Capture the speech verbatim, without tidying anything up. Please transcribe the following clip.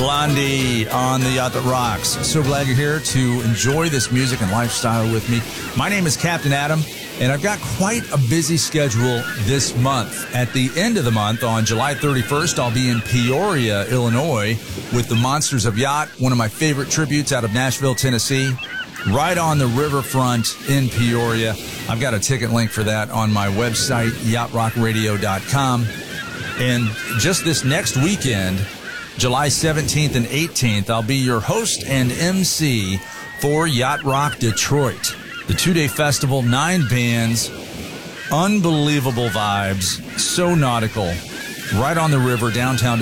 Blondie on the Yacht That Rocks. So glad you're here to enjoy this music and lifestyle with me. My name is Captain Adam, and I've got quite a busy schedule this month. At the end of the month, on July thirty-first, I'll be in Peoria, Illinois, with the Monsters of Yacht, one of my favorite tributes out of Nashville, Tennessee, right on the riverfront in Peoria. I've got a ticket link for that on my website, yacht rock radio dot com. And just this next weekend, July seventeenth and eighteenth, I'll be your host and M C for Yacht Rock Detroit. The two-day festival, nine bands, unbelievable vibes, so nautical, right on the river, downtown